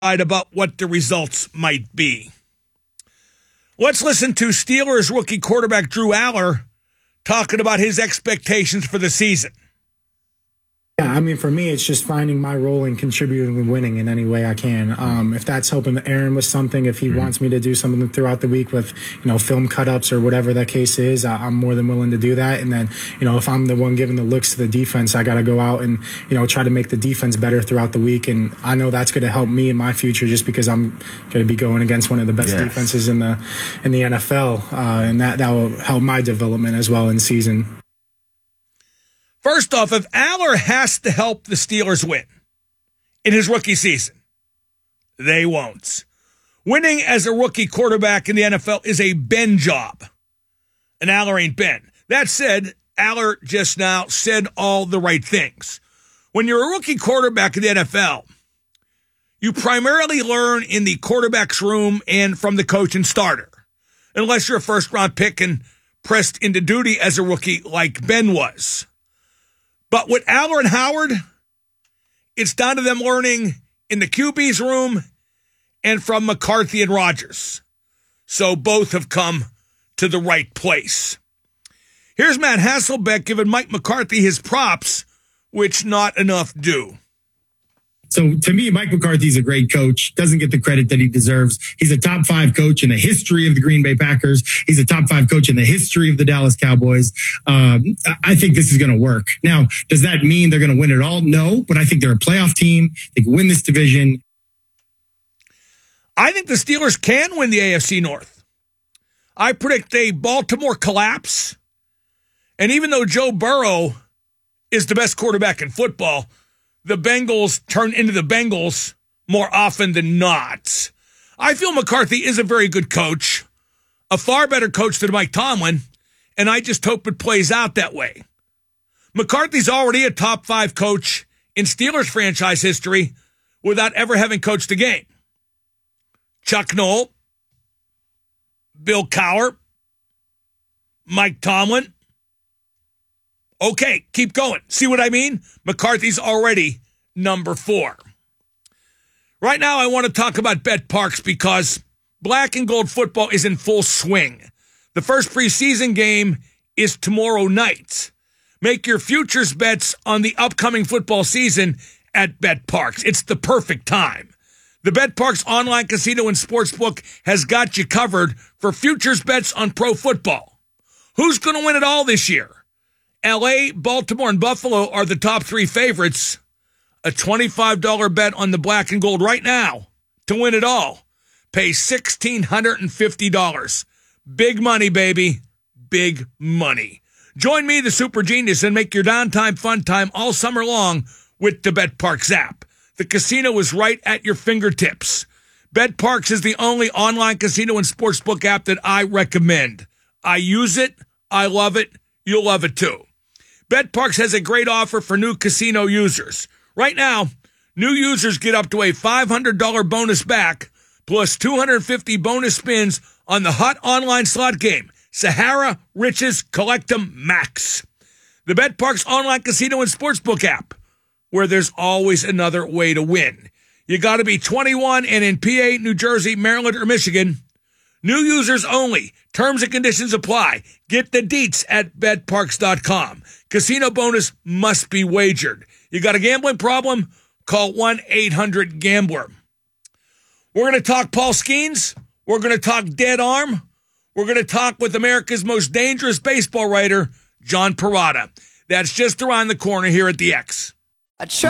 about what the results might be. Let's listen to Steelers rookie quarterback Drew Allar talking about his expectations for the season. Yeah, I mean, for me, it's just finding my role and contributing and winning in any way I can. If that's helping Aaron with something, if he wants me to do something throughout the week with, film cut-ups or whatever that case is, I'm more than willing to do that. And then, if I'm the one giving the looks to the defense, I got to go out and, try to make the defense better throughout the week. And I know that's going to help me in my future just because I'm going to be going against one of the best defenses in the NFL. And that will help my development as well in season. First off, if Allar has to help the Steelers win in his rookie season, they won't. Winning as a rookie quarterback in the NFL is a Ben job, and Allar ain't Ben. That said, Allar just now said all the right things. When you're a rookie quarterback in the NFL, you primarily learn in the quarterback's room and from the coach and starter, unless you're a first-round pick and pressed into duty as a rookie like Ben was. But with Allar and Howard, it's down to them learning in the QB's room and from McCarthy and Rodgers. So both have come to the right place. Here's Matt Hasselbeck giving Mike McCarthy his props, which not enough do. So to me, Mike McCarthy's a great coach, doesn't get the credit that he deserves. He's a top 5 coach in the history of the Green Bay Packers. He's a top 5 coach in the history of the Dallas Cowboys. I think this is going to work. Now, does that mean they're going to win it all? No, but I think they're a playoff team. They can win this division. I think the Steelers can win the AFC North. I predict a Baltimore collapse. And even though Joe Burrow is the best quarterback in football, the Bengals turn into the Bengals more often than not. I feel McCarthy is a very good coach, a far better coach than Mike Tomlin, and I just hope it plays out that way. McCarthy's already a top 5 coach in Steelers franchise history without ever having coached a game. Chuck Noll, Bill Cowher, Mike Tomlin. Okay, keep going. See what I mean? McCarthy's already number 4. Right now, I want to talk about BetParx because black and gold football is in full swing. The first preseason game is tomorrow night. Make your futures bets on the upcoming football season at BetParx. It's the perfect time. The BetParx online casino and sportsbook has got you covered for futures bets on pro football. Who's going to win it all this year? L.A., Baltimore, and Buffalo are the top 3 favorites. A $25 bet on the black and gold right now to win it all. Pay $1,650. Big money, baby. Big money. Join me, the Super Genius, and make your downtime fun time all summer long with the BetParx app. The casino is right at your fingertips. BetParx is the only online casino and sportsbook app that I recommend. I use it. I love it. You'll love it too. BetParx has a great offer for new casino users. Right now, new users get up to a $500 bonus back, plus 250 bonus spins on the hot online slot game, Sahara Riches Collectum Max. The BetParx online casino and sportsbook app, where there's always another way to win. You got to be 21 and in PA, New Jersey, Maryland, or Michigan. New users only. Terms and conditions apply. Get the deets at betparx.com. Casino bonus must be wagered. You got a gambling problem? Call 1-800-GAMBLER. We're going to talk Paul Skeens. We're going to talk dead arm. We're going to talk with America's most dangerous baseball writer, John Perrotta. That's just around the corner here at the X.